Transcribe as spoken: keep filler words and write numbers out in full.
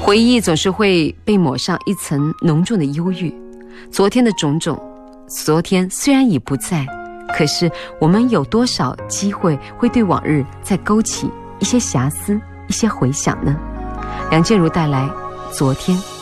回忆总是会被抹上一层浓重的忧郁，昨天的种种，昨天虽然已不在，可是我们有多少机会会对往日再勾起一些遐思，一些回想呢？梁静茹带来昨天。